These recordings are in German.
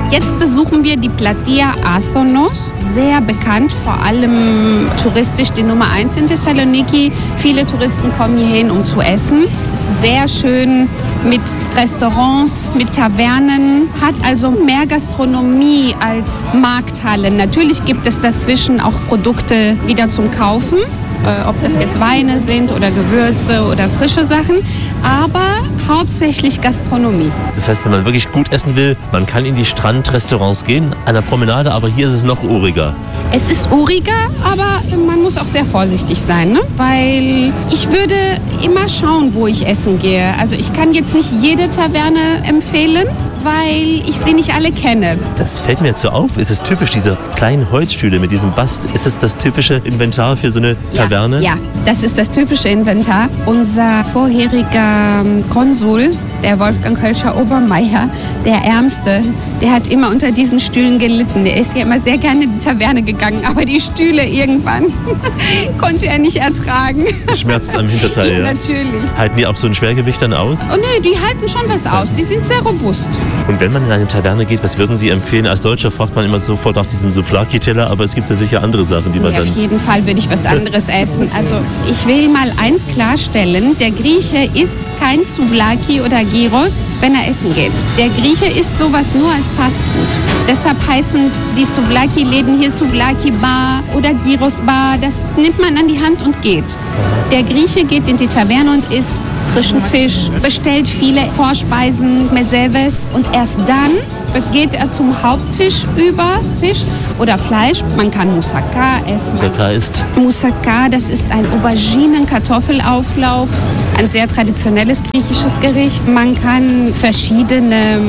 Jetzt besuchen wir die Plataea Athonos, sehr bekannt, vor allem touristisch die Nummer 1 in Thessaloniki. Viele Touristen kommen hierhin, um zu essen. Es ist sehr schön mit Restaurants, mit Tavernen, hat also mehr Gastronomie als Markthalle. Natürlich gibt es dazwischen auch Produkte wieder zum Kaufen, ob das jetzt Weine sind oder Gewürze oder frische Sachen, aber hauptsächlich Gastronomie. Das heißt, wenn man wirklich gut essen will, man kann in die Strandrestaurants gehen, an der Promenade, aber hier ist es noch uriger. Es ist uriger, aber man muss auch sehr vorsichtig sein, ne? Weil ich würde immer schauen, wo ich essen gehe. Also ich kann jetzt nicht jede Taverne empfehlen, weil ich sie nicht alle kenne. Das fällt mir jetzt so auf. Ist es typisch, diese kleinen Holzstühle mit diesem Bast? Ist es das typische Inventar für so eine Taverne? Ja, das ist das typische Inventar. Unser vorheriger Konsul, der Wolfgang Kölscher-Obermeier, der Ärmste, der hat immer unter diesen Stühlen gelitten. Der ist ja immer sehr gerne in die Taverne gegangen, aber die Stühle irgendwann konnte er nicht ertragen. Schmerzt am Hinterteil, ja? Natürlich. Halten die auch so ein Schwergewicht dann aus? Oh nee, die halten schon was aus. Die sind sehr robust. Und wenn man in eine Taverne geht, was würden Sie empfehlen? Als Deutscher fragt man immer sofort nach diesem Souvlaki-Teller, aber es gibt ja sicher andere Sachen, die man dann... Auf jeden Fall würde ich was anderes essen. Also ich will mal eins klarstellen, der Grieche isst kein Souvlaki oder Gyros, wenn er essen geht. Der Grieche isst sowas nur als Fastfood. Deshalb heißen die Souvlaki-Läden hier Souvlaki-Bar oder Gyros-Bar. Das nimmt man an die Hand und geht. Der Grieche geht in die Taverne und isst frischen Fisch, bestellt viele Vorspeisen, Meseves und erst dann geht er zum Haupttisch über Fisch oder Fleisch. Man kann Moussaka essen. Moussaka ist? Moussaka, das ist ein Auberginen-Kartoffelauflauf, ein sehr traditionelles griechisches Gericht. Man kann verschiedene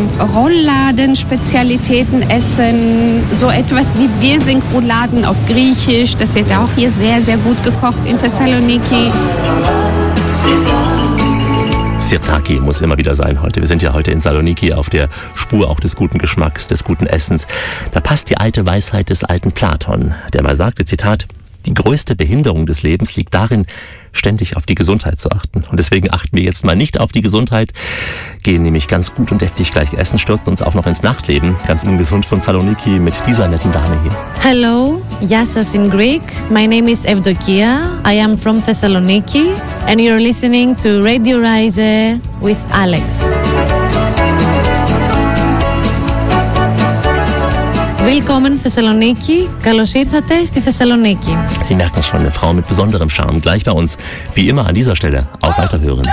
Rollladen-Spezialitäten essen, so etwas wie Wirsingrouladen auf Griechisch. Das wird auch hier sehr, sehr gut gekocht in Thessaloniki. Sirtaki muss immer wieder sein heute. Wir sind ja heute in Saloniki auf der Spur auch des guten Geschmacks, des guten Essens. Da passt die alte Weisheit des alten Platon, der mal sagte, Zitat, die größte Behinderung des Lebens liegt darin, ständig auf die Gesundheit zu achten. Und deswegen achten wir jetzt mal nicht auf die Gesundheit, gehen nämlich ganz gut und deftig gleich essen, stürzen uns auch noch ins Nachtleben, ganz ungesund von Saloniki mit dieser netten Dame hier. Hello, γεια σας in Greek. My name is Evdokia. I am from Thessaloniki and you're listening to Radio Rise with Alex. Willkommen Thessaloniki. Καλώς ήρθατε στη Thessaloniki. Sie merken es schon, eine Frau mit besonderem Charme, gleich bei uns. Wie immer an dieser Stelle auf Weiterhören.